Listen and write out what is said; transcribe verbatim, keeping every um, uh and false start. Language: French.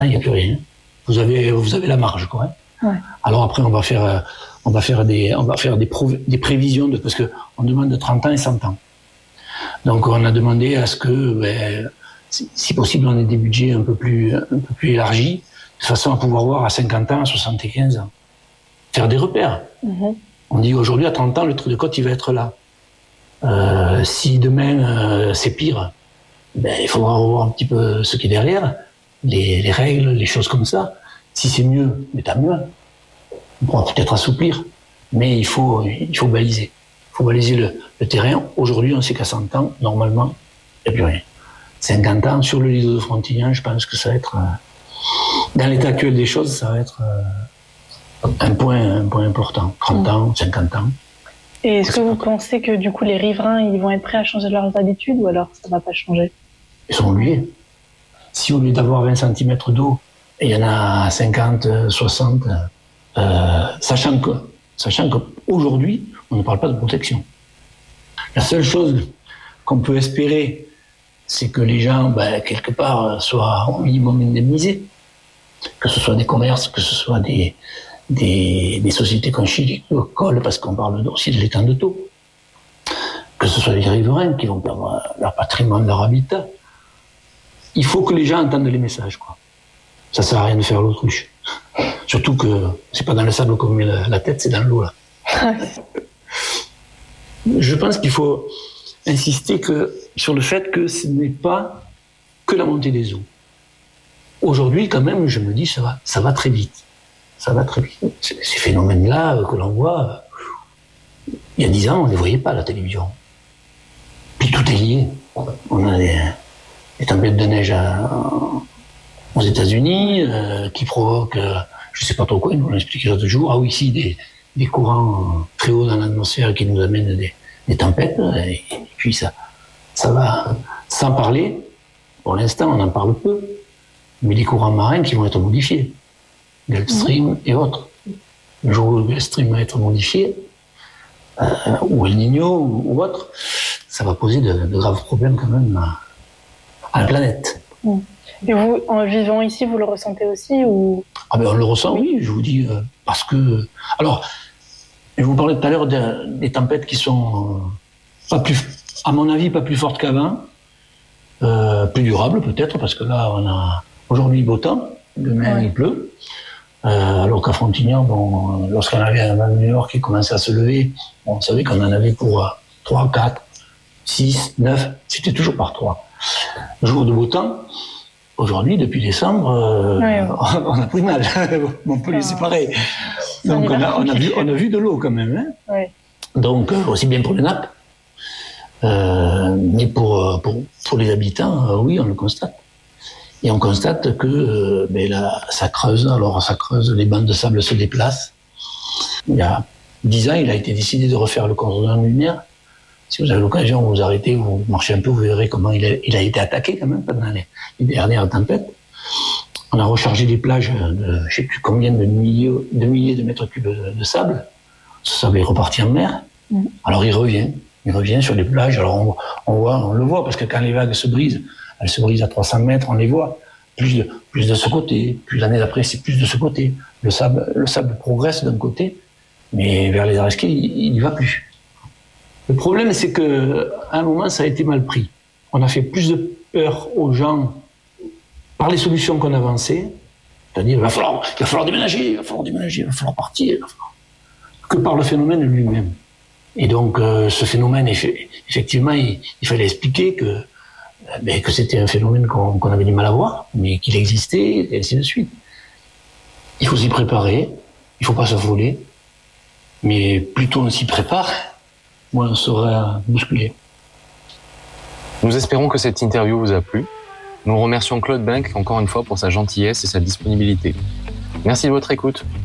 il n'y a plus rien. Vous avez, vous avez la marge, quoi. Hein. Ouais. Alors après, on va faire, on va faire des, on va faire des, prov- des prévisions de, parce que on demande trente ans et cent ans. Donc, on a demandé à ce que, ben, si, si possible, on ait des budgets un peu plus, un peu plus élargis, de façon à pouvoir voir à cinquante ans, à soixante-quinze ans. Faire des repères. Mm-hmm. On dit aujourd'hui, à trente ans, le trait de côte, il va être là. Euh, si demain, euh, c'est pire, ben, il faudra revoir un petit peu ce qui est derrière, les, les règles, les choses comme ça. Si c'est mieux, mais tant mieux. On pourra peut-être assouplir, mais il faut, il faut baliser. Il faut baliser le, le terrain. Aujourd'hui, on sait qu'à cent ans, normalement, il n'y a plus rien. cinquante ans, sur le lido de Frontignan, je pense que ça va être, euh, dans l'état actuel des choses, ça va être euh, un point, un point important. trente ans, cinquante ans. Et est-ce que vous pensez que du coup les riverains ils vont être prêts à changer leurs habitudes ou alors ça ne va pas changer? Ils sont obligés. Si au lieu d'avoir vingt centimètres d'eau, il y en a cinquante, soixante, euh, sachant que, sachant qu'aujourd'hui, on ne parle pas de protection. La seule chose qu'on peut espérer, c'est que les gens, ben, quelque part, soient au minimum indemnisés. Que ce soit des commerces, que ce soit des, des, des sociétés conchylicoles, parce qu'on parle aussi de l'étang de Thau. Que ce soit des riverains qui vont perdre leur patrimoine, leur habitat. Il faut que les gens entendent les messages, quoi. Ça sert à rien de faire l'autruche. Surtout que c'est pas dans le sable qu'on met la, la tête, c'est dans l'eau, là. Je pense qu'il faut insister que, sur le fait que ce n'est pas que la montée des eaux. Aujourd'hui, quand même, je me dis, ça va, ça va très vite. Ça va très vite. Ces, ces phénomènes-là que l'on voit, il y a dix ans, on ne les voyait pas à la télévision. Puis tout est lié. On a des, des tempêtes de neige à, aux États-Unis euh, qui provoquent, euh, je ne sais pas trop quoi, ils nous l'ont expliqué l'autre jour. Ah oui, ici, des, des courants très hauts dans l'atmosphère qui nous amènent des, des tempêtes. Et, et puis ça, ça va. Sans parler, pour l'instant, on en parle peu, mais les courants marins qui vont être modifiés. Gulf Stream mmh. et autres. Le jour où le Gulf Stream va être modifié, euh, ou El Niño ou, ou autre, ça va poser de, de graves problèmes quand même à, à la planète. Mmh. Et vous, en vivant ici, vous le ressentez aussi ou... Ah ben on le ressent, oui, je vous dis, euh, parce que... Alors, je vous parlais tout à l'heure de, des tempêtes qui sont, euh, pas plus, à mon avis, pas plus fortes qu'avant, euh, plus durables peut-être, parce que là, on a aujourd'hui beau temps, demain ouais. il pleut, euh, alors qu'à Frontignan, bon, lorsqu'on avait un vent du Nord qui commençait à se lever, bon, on savait qu'on en avait pour euh, trois, quatre, six, neuf, c'était toujours par trois. Jour de beau temps. Aujourd'hui, depuis décembre, euh, ouais, ouais. on a pris mal. Montpellier, c'est pareil. Donc, on a, on, a vu, on a vu de l'eau quand même. Hein. Ouais. Donc, euh, aussi bien pour les nappes. Euh, mais pour, pour, pour les habitants, euh, oui, on le constate. Et on constate que euh, ben là, ça creuse. Alors, ça creuse, les bandes de sable se déplacent. Il y a dix ans, il a été décidé de refaire le cordon lunaire. Si vous avez l'occasion, vous vous arrêtez, vous marchez un peu, vous verrez comment il a, il a été attaqué quand même pendant les, les dernières tempêtes. On a rechargé des plages de je ne sais plus combien de milliers, de milliers de mètres cubes de, de sable. Ce sable est reparti en mer. Mmh. Alors il revient. Il revient sur les plages. Alors on, on, voit, on le voit parce que quand les vagues se brisent, elles se brisent à trois cents mètres, on les voit. Plus de, plus de ce côté. Puis l'année d'après, c'est plus de ce côté. Le sable, le sable progresse d'un côté, mais vers les Aresquais, il n'y va plus. Le problème, c'est qu'à un moment, ça a été mal pris. On a fait plus de peur aux gens par les solutions qu'on avançait, c'est-à-dire il va falloir, il va falloir déménager, il va falloir déménager, il va falloir partir, il va falloir... que par le phénomène lui-même. Et donc, euh, ce phénomène, effectivement, il, il fallait expliquer que, ben, que c'était un phénomène qu'on, qu'on avait du mal à voir, mais qu'il existait, et ainsi de suite. Il faut s'y préparer, il ne faut pas s'affoler, mais plutôt on s'y prépare, moins on sera bousculé. Nous espérons que cette interview vous a plu. Nous remercions Claude Binck encore une fois pour sa gentillesse et sa disponibilité. Merci de votre écoute.